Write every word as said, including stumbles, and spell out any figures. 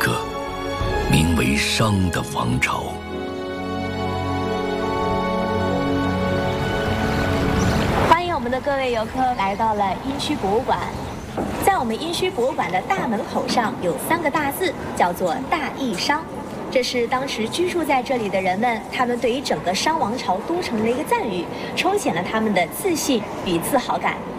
个名为商的王朝。 欢迎我们的各位游客来到了殷墟博物馆。在我们殷墟博物馆的大门口上有三个大字，叫做大义商。这是当时居住在这里的人们，他们对于整个商王朝都城的一个赞誉，凸显了他们的自信与自豪感。